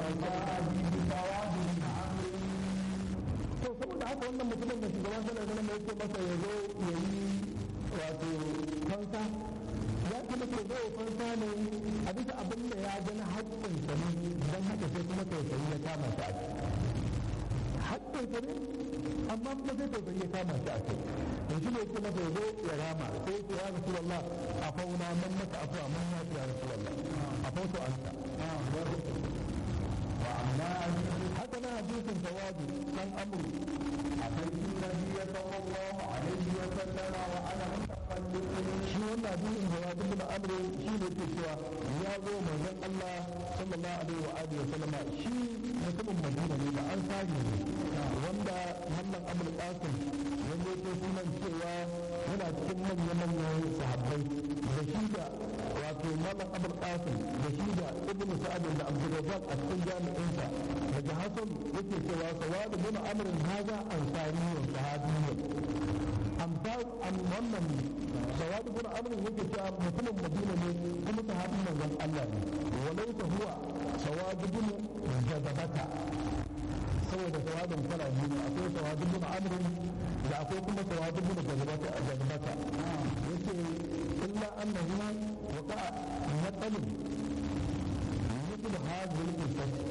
to saboda haka wannan mutumin da shugaban sallallahu alaihi wasallam yake masa ya zo ya yi wato fansa ya ce masa ya zo fansa ne a bisa abin da ya gani haƙƙinsa ne don haka sai kuma tausayi ya kama shi a ciki haƙƙinsa ne amma kuma sai tausayi ya kama shi a ciki in shi ne yake masa ya zo ya rama sai ya ce ya Rasulullah a fauna man masa afuwa man ya ce ya Rasulullah a fauto ansa haka na hadisin tawadu dan amru أتيت النبي صلى الله عليه وسلم وأنا متقلب shi wannan hadisin tawadu bin amru shi ne ke cewa ya zo manzon Allah sallallahu alaihi wa alihi wa sallama shi mutumin Madina ne ba an sani ne wanda mallan Abul Qasim wanda yake sunan cewa yana cikin manyan sahabbai da shi da wato mallan Abul Qasim da shi da Ibn Sa'ad da Abdul Razzaq a cikin jami'insa daga Hasan yake cewa sawadu bin amrin haza ansariyun sahabiyyun an wannan sawadu bin amrin yake cewa mutumin Madina ne kuma sahabin manzon Allah ne walaysa huwa sawadu bin jazabata saboda sawadun kala biyu akwai sawadu bin amrin da akwai kuma sawadu bin jazabata yace illa annahu waqa matsalin مثل هذه القصص